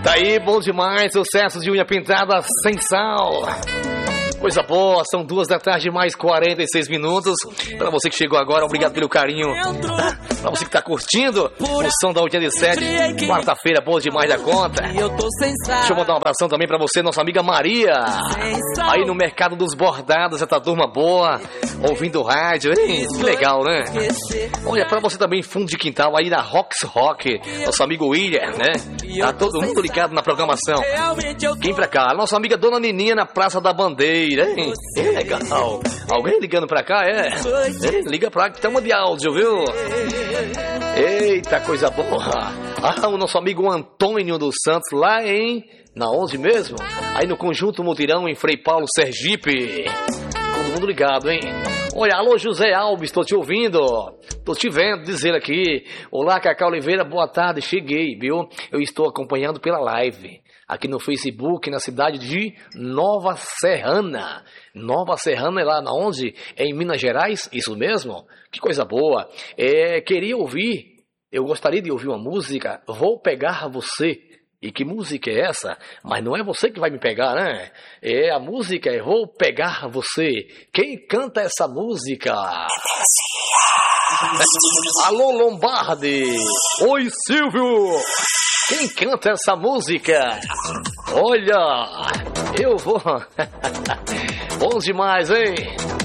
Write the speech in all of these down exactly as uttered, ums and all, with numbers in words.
Tá aí, bom demais, sucesso de unha pintada sem sal. Coisa boa, são duas da tarde mais quarenta e seis minutos. Pra você que chegou agora, obrigado pelo carinho. Pra você que tá curtindo o som da oitenta e sete, quarta-feira, boa demais da conta. Deixa eu mandar um abração também pra você, nossa amiga Maria. Aí no Mercado dos Bordados, essa turma boa, ouvindo rádio, hein? Que legal, né? Olha, pra você também, fundo de quintal, aí na Rocks Rock, nosso amigo William, né? Tá todo mundo ligado na programação. Quem pra cá? Nossa amiga Dona Nininha na Praça da Bandeira. Hein? É legal. Alguém ligando pra cá, é? é liga pra cá que estamos de áudio, viu? Eita, coisa boa. Ah, o nosso amigo Antônio dos Santos, lá em... Na onde mesmo? Aí no Conjunto Mutirão, em Frei Paulo, Sergipe. Todo mundo ligado, hein? Olha, alô José Alves, tô te ouvindo. Tô te vendo dizer aqui. Olá, Cacá Oliveira, boa tarde. Cheguei, viu? Eu estou acompanhando pela live. Aqui no Facebook, na cidade de Nova Serrana. Nova Serrana é lá na onde? É em Minas Gerais? Isso mesmo? Que coisa boa. É, queria ouvir, eu gostaria de ouvir uma música, Vou Pegar Você. E que música é essa? Mas não é você que vai me pegar, né? É, a música é Vou Pegar Você. Quem canta essa música? Alô, Lombardi. Oi, Silvio. Quem canta essa música? Olha, eu vou... Bom demais, hein?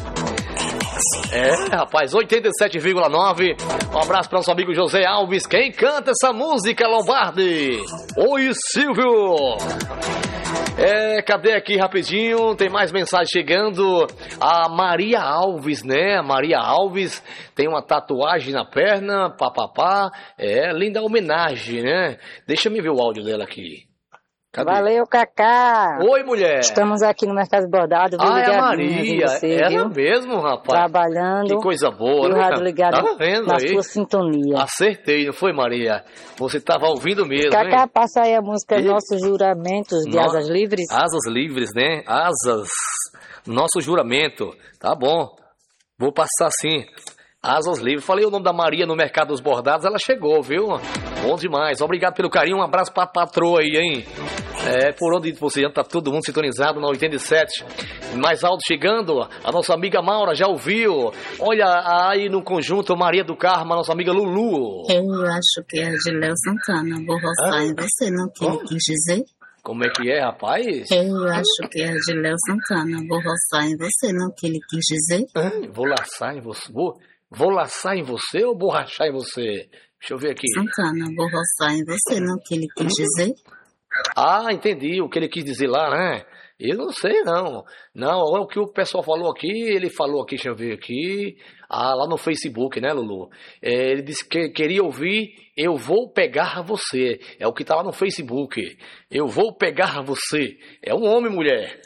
É, rapaz, oitenta e sete vírgula nove. Um abraço para nosso amigo José Alves. Quem canta essa música, Lombardi? Oi, Silvio. É, cadê aqui rapidinho? Tem mais mensagem chegando. A Maria Alves, né? A Maria Alves tem uma tatuagem na perna, papapá. É, linda homenagem, né? Deixa eu ver o áudio dela aqui. Cadê? Valeu, Cacá. Oi, mulher. Estamos aqui no Mercado Bordado. Ah, é a Maria. Você, ela viu? Mesmo, rapaz. Trabalhando. Que coisa boa, e né? o rádio ligado tá vendo na aí? sua sintonia. Acertei, não foi, Maria? Você estava ouvindo mesmo, Cacá, hein? passa aí a música E... Nossos Juramentos de no... Asas Livres. Asas Livres, né? Asas. Nosso juramento. Tá bom. Vou passar sim. Asas Livres. Falei o nome da Maria no Mercado dos Bordados, ela chegou, viu? Bom demais. Obrigado pelo carinho. Um abraço pra patroa aí, hein? É, por onde você anda, tá todo mundo sintonizado na oitenta e sete. Mais alto chegando, a nossa amiga Maura já ouviu. Olha aí no Conjunto Maria do Carmo, a nossa amiga Lulu. Eu acho que é de Léo Santana. Vou roçar ah? em você, não que ele quis dizer? Como é que é, rapaz? Eu acho que é de Léo Santana. Vou roçar em você, não que ele quis dizer? Ah, vou laçar em você. Vou, vou laçar em você ou borrachar em você? Deixa eu ver aqui. Santana, vou roçar em você, não que ele quis dizer? Ah, entendi o que ele quis dizer lá, né? Eu não sei, não. Não, é o que o pessoal falou aqui, ele falou aqui, deixa eu ver aqui, ah, lá no Facebook, né, Lulu? É, ele disse que queria ouvir Eu Vou Pegar Você. É o que tá lá no Facebook. Eu Vou Pegar Você. É um homem, mulher.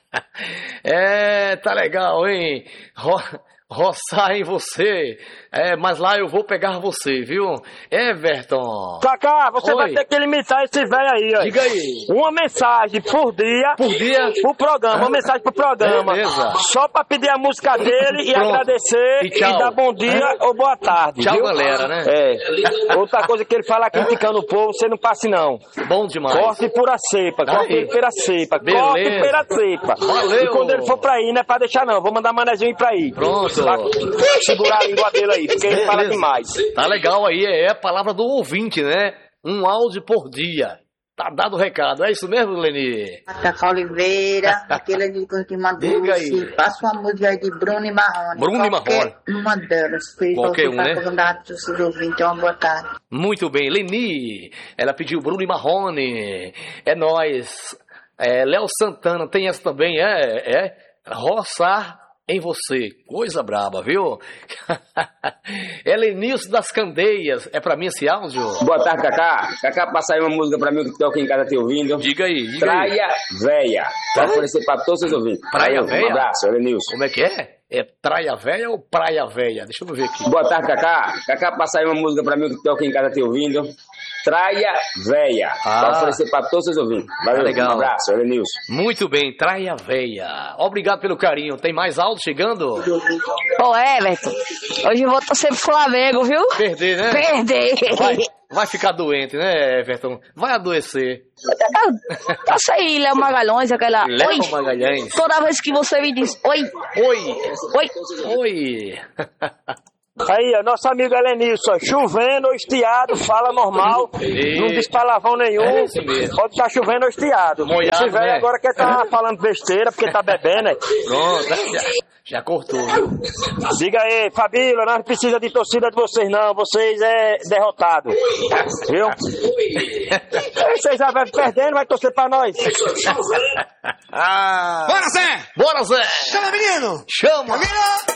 É, tá legal, hein? Ro- roçar em você. É, mas lá eu vou pegar você, viu? Everton. Cacá, você Oi. vai ter que limitar esse velho aí, ó. Diga aí. Uma mensagem por dia. Por dia? Pro programa, uma mensagem pro programa. Beleza. Só pra pedir a música dele e Pronto. agradecer E e, tchau. dar bom dia ou boa tarde. Tchau, viu? galera, né? É. Outra coisa que ele fala criticando o povo, você não passe não. Bom demais. Corte pura cepa, corte Aí. pela cepa, Beleza. corte pela cepa. Valeu. E quando ele for pra aí, não é pra deixar não, vou mandar manezinho ir pra aí. Pronto. Pra segurar a língua dele aí, porque ele fala Beleza. demais. Tá legal aí, é a palavra do ouvinte, né? Um áudio por dia. Tá dado o recado, é isso mesmo, Leni? Cacá Oliveira, aquele ali que mandou Diga aí. você. Passa uma música aí de Bruno e Marrone. Bruno e Qualquer Marrone. Uma delas. Fez Qualquer um, né? Para os seus ouvintes. Uma boa tarde. Muito bem, Leni. Ela pediu Bruno e Marrone. É nóis. É, Léo Santana tem essa também, é, é. Roçar em você. Coisa braba, viu? Helenilson das Candeias. É pra mim esse áudio? Boa tarde, Cacá. Cacá, passa aí uma música pra mim que tô aqui em casa te ouvindo. Diga aí, diga aí. Praia Véia. Pra oferecer pra todos os ouvintes. Praia Valeu, Véia? Um abraço, Elenilson. Como é que é? É Praia Véia ou Praia Véia? Deixa eu ver aqui. Boa tarde, Cacá. Cacá, passa aí uma música pra mim que tô aqui em casa te ouvindo. Traia Véia. Ah. Pra oferecer pra todos os ouvintes. Valeu, Legal. um abraço, Elenilson. Muito bem, Traia Veia. Obrigado pelo carinho. Tem mais áudio chegando? Ô, Everton, hoje eu vou torcer pro Flamengo, viu? Perder, né? Perder. Vai, vai ficar doente, né, Everton? Vai adoecer. Passa aí, Léo Magalhães, aquela... Léo Oi. Magalhães. Toda vez que você me diz oi, Oi. oi, Oi. Aí, ó, nosso amigo Elenilson, chovendo ou estiado, fala normal, E... não diz palavrão nenhum, É isso mesmo. pode estar chovendo ou estiado. Molhado, Esse velho né? agora quer estar falando besteira porque tá bebendo, né? Pronto, já, já cortou, viu? Diga aí, Fabíola, nós não precisamos de torcida de vocês não, vocês é derrotado, viu? Vocês já vai perdendo, vai torcer pra nós. Ah. Bora, Zé! Bora, Zé! Chama, menino! Chama! Camila!